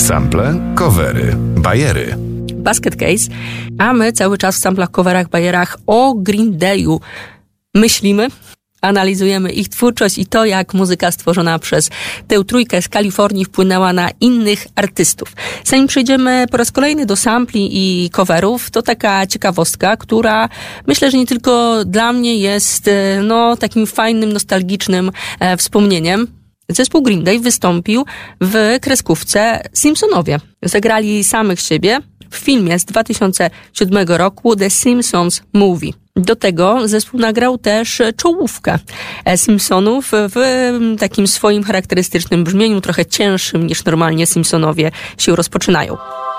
Sample, covery, bajery. Basket Case, a my cały czas w samplach, coverach, bajerach o Green Day'u myślimy, analizujemy ich twórczość i to, jak muzyka stworzona przez tę trójkę z Kalifornii wpłynęła na innych artystów. Zanim przejdziemy po raz kolejny do sampli i coverów, to taka ciekawostka, która myślę, że nie tylko dla mnie jest takim fajnym, nostalgicznym wspomnieniem. Zespół Green Day wystąpił w kreskówce Simpsonowie. Zagrali samych siebie w filmie z 2007 roku The Simpsons Movie. Do tego zespół nagrał też czołówkę Simpsonów w takim swoim charakterystycznym brzmieniu, trochę cięższym niż normalnie Simpsonowie się rozpoczynają.